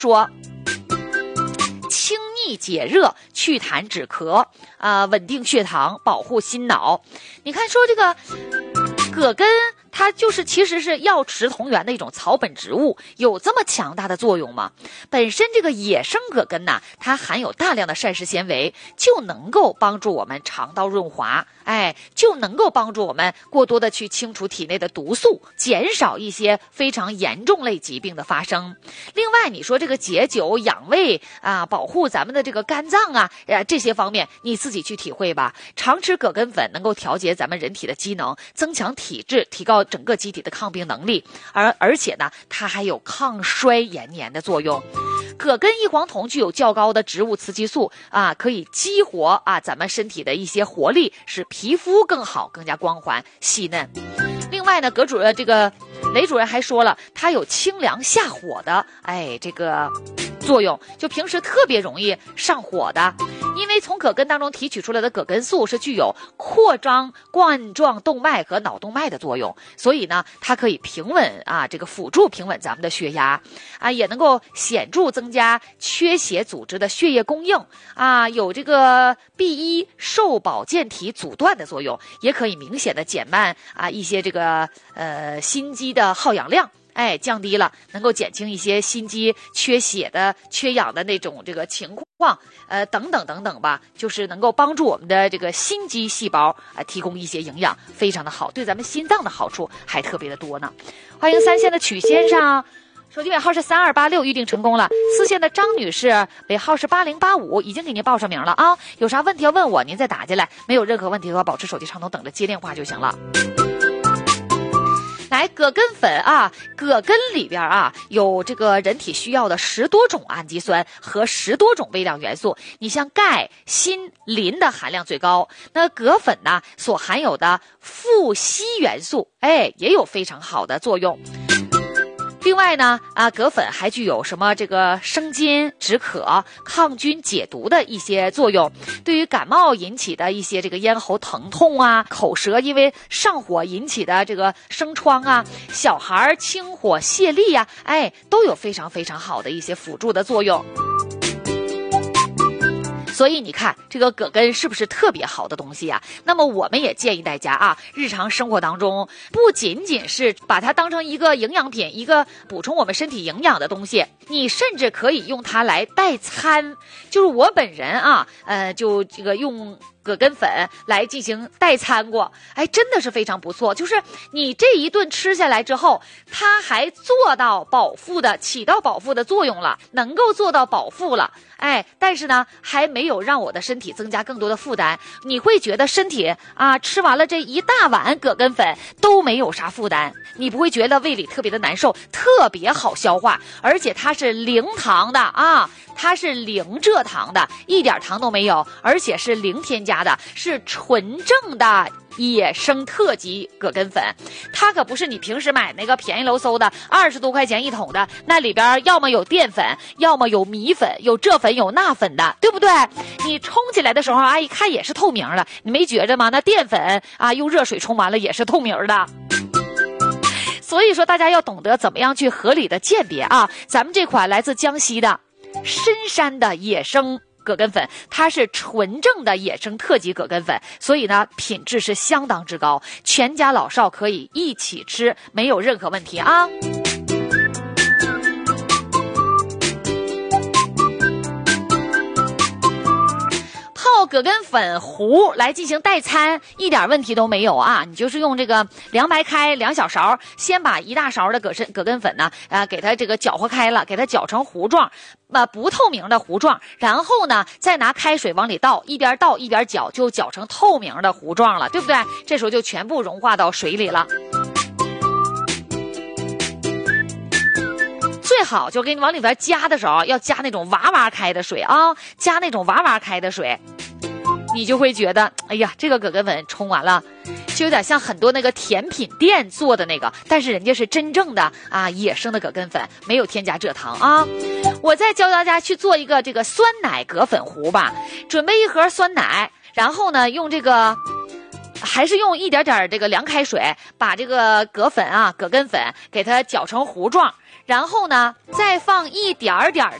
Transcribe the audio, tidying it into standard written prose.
说清逆解热、祛痰止咳稳定血糖、保护心脑。你看说这个葛根它其实是药食同源的一种草本植物，有这么强大的作用吗？本身这个野生葛根呐，它含有大量的膳食纤维，就能够帮助我们肠道润滑，就能够帮助我们过多的去清除体内的毒素，减少一些非常严重类疾病的发生。另外，你说这个解酒养胃保护咱们的这个肝脏这些方面你自己去体会吧。常吃葛根粉能够调节咱们人体的机能，增强体质，提高整个机体的抗病能力，而且呢，它还有抗衰延年的作用。葛根异黄酮具有较高的植物雌激素可以激活咱们身体的一些活力，使皮肤更好、更加光滑细嫩。另外呢，雷主任还说了，它有清凉下火的这个作用，就平时特别容易上火的。因为从葛根当中提取出来的葛根素是具有扩张冠状动脉和脑动脉的作用，所以呢，它可以平稳这个辅助平稳咱们的血压也能够显著增加缺血组织的血液供应有这个 B1 受保健体阻断的作用，也可以明显的减慢一些这个心肌的耗氧量。降低了，能够减轻一些心肌缺血的、缺氧的那种这个情况，等等等等吧，就是能够帮助我们的这个心肌细胞提供一些营养，非常的好，对咱们心脏的好处还特别的多呢。欢迎3线的曲先生，手机尾号是3286，预定成功了。4线的张女士，尾号是8085，已经给您报上名了有啥问题要问我，您再打进来，没有任何问题的话，保持手机畅通，等着接电话就行了。来，葛根粉葛根里边有这个人体需要的10多种氨基酸和10多种微量元素。你像钙、锌、磷的含量最高，那葛粉呢所含有的富硒元素，也有非常好的作用。另外呢葛粉还具有什么这个生津止渴、抗菌解毒的一些作用，对于感冒引起的一些这个咽喉疼痛口舌因为上火引起的这个生疮小孩清火泄痢都有非常非常好的一些辅助的作用。所以你看这个葛根是不是特别好的东西那么我们也建议大家日常生活当中不仅仅是把它当成一个营养品，一个补充我们身体营养的东西，你甚至可以用它来代餐。就是我本人就这个用葛根粉来进行代餐过，真的是非常不错。就是你这一顿吃下来之后，它还做到起到饱腹的作用了，能够做到饱腹了。但是呢，还没有让我的身体增加更多的负担。你会觉得身体吃完了这一大碗葛根粉都没有啥负担，你不会觉得胃里特别的难受，特别好消化，而且它是零糖的它是零蔗糖的，一点糖都没有，而且是零添加的，是纯正的野生特级葛根粉。它可不是你平时买那个便宜楼搜的20多块钱一桶的，那里边要么有淀粉，要么有米粉，有这粉有那粉的，对不对？你冲起来的时候一看也是透明的，你没觉着吗？那淀粉用热水冲完了也是透明的。所以说大家要懂得怎么样去合理的鉴别咱们这款来自江西的深山的野生葛根粉，它是纯正的野生特级葛根粉，所以呢品质是相当之高，全家老少可以一起吃，没有任何问题泡葛根粉糊来进行代餐一点问题都没有你就是用这个凉白开2小勺，先把1大勺的葛根粉呢给它这个搅和开了，给它搅成糊状不透明的糊状，然后呢再拿开水往里倒，一边倒一边搅，就搅成透明的糊状了，对不对？这时候就全部融化到水里了。最好就给你往里边加的时候要加那种哇哇开的水加那种哇哇开的水，你就会觉得哎呀，这个葛根粉冲完了就有点像很多那个甜品店做的那个，但是人家是真正的野生的葛根粉，没有添加蔗糖我再教大家去做一个这个酸奶葛粉糊吧。准备1盒酸奶，然后呢用这个还是用一点点这个凉开水，把这个葛根粉给它搅成糊状， 然后呢，再放一点点